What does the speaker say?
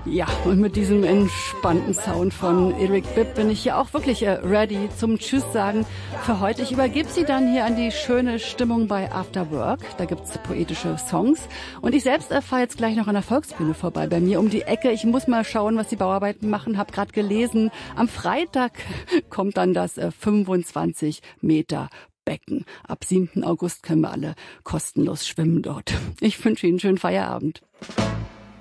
Ja, und mit diesem entspannten Sound von Eric Bibb bin ich hier auch wirklich ready zum Tschüss sagen für heute. Ich übergebe Sie dann hier an die schöne Stimmung bei After Work. Da gibt's poetische Songs. Und ich selbst fahre jetzt gleich noch an der Volksbühne vorbei bei mir um die Ecke. Ich muss mal schauen, was die Bauarbeiten machen. Hab gerade gelesen, am Freitag kommt dann das 25 Meter Becken. Ab 7. August können wir alle kostenlos schwimmen dort. Ich wünsche Ihnen einen schönen Feierabend.